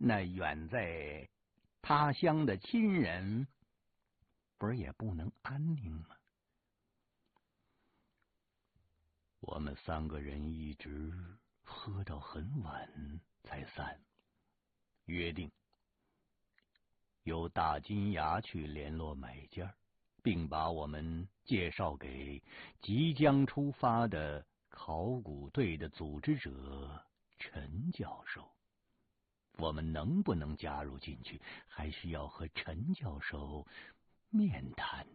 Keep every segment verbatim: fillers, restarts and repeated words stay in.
那远在他乡的亲人，不是也不能安宁吗？我们三个人一直喝到很晚才散，约定由大金牙去联络买家，并把我们介绍给即将出发的考古队的组织者陈教授。我们能不能加入进去，还是要和陈教授面谈。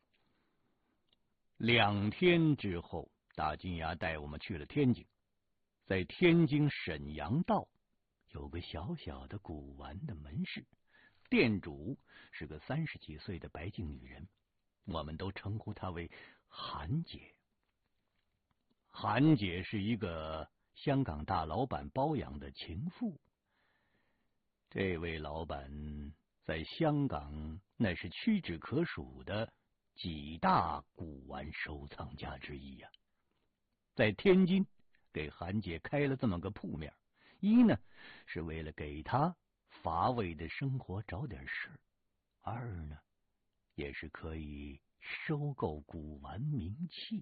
两天之后，大金牙带我们去了天津。在天津沈阳道有个小小的古玩的门市，店主是个三十几岁的白净女人，我们都称呼她为韩姐。韩姐是一个香港大老板包养的情妇。这位老板在香港那是屈指可数的几大古玩收藏家之一呀、啊。在天津给韩姐开了这么个铺面，一呢是为了给她乏味的生活找点事，二呢也是可以收购古玩名器。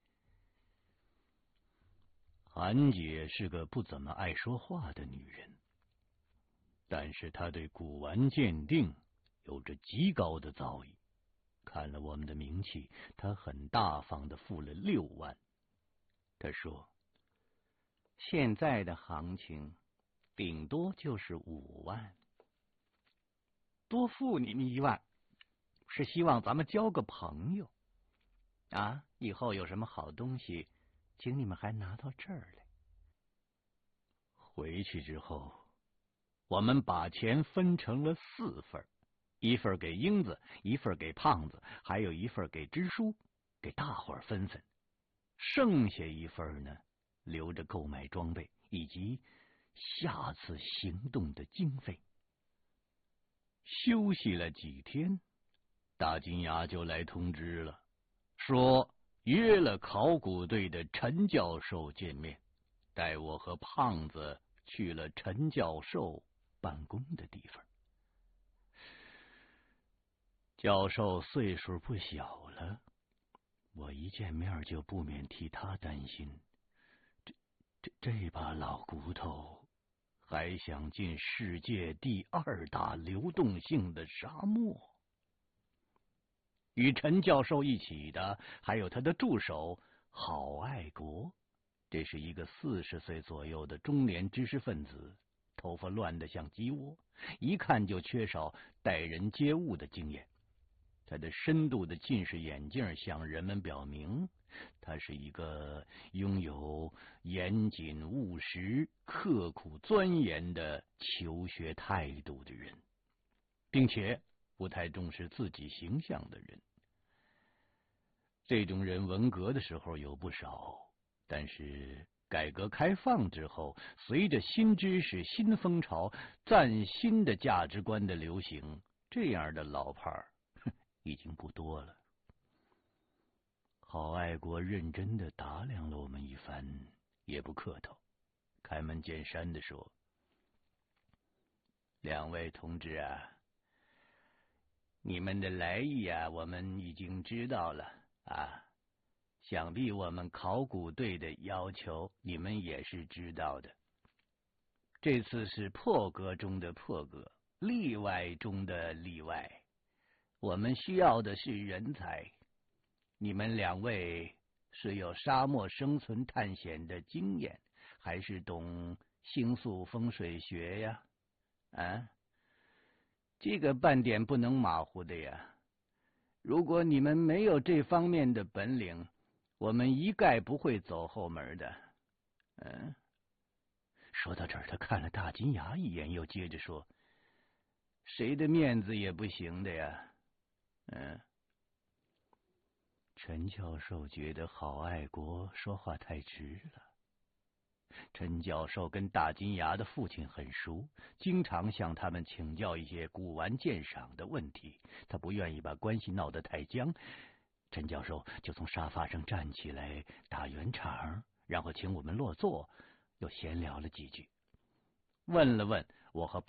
韩姐是个不怎么爱说话的女人，但是她对古玩鉴定有着极高的造诣。看了我们的名气，她很大方的付了六万。她说，现在的行情顶多就是五万，多付你们一万，是希望咱们交个朋友啊，以后有什么好东西，请你们还拿到这儿来。回去之后，我们把钱分成了四份，一份给英子，一份给胖子，还有一份给支书，给大伙儿分分。剩下一份呢，留着购买装备以及下次行动的经费。休息了几天，大金牙就来通知了，说约了考古队的陈教授见面，带我和胖子去了陈教授办公的地方。教授岁数不小了，我一见面就不免替他担心，这这这把老骨头还想进世界第二大流动性的沙漠。与陈教授一起的还有他的助手郝爱国，这是一个四十岁左右的中年知识分子，头发乱得像鸡窝，一看就缺少待人接物的经验。他的深度的近视眼镜向人们表明，他是一个拥有严谨务实、刻苦钻研的求学态度的人，并且不太重视自己形象的人。这种人文革的时候有不少，但是改革开放之后，随着新知识、新风潮、崭新的价值观的流行，这样的老派儿已经不多了。郝爱国认真的打量了我们一番，也不客套，开门见山的说，两位同志啊，你们的来意啊，我们已经知道了啊，想必我们考古队的要求你们也是知道的。这次是破格中的破格，例外中的例外，我们需要的是人才。你们两位是有沙漠生存探险的经验，还是懂星宿风水学呀？啊，这个半点不能马虎的呀。如果你们没有这方面的本领，我们一概不会走后门的。嗯，说到这儿，他看了大金牙一眼，又接着说，谁的面子也不行的呀。嗯，陈教授觉得郝爱国说话太直了。陈教授跟大金牙的父亲很熟，经常向他们请教一些古玩鉴赏的问题，他不愿意把关系闹得太僵。陈教授就从沙发上站起来打圆场，然后请我们落座，又闲聊了几句，问了问我和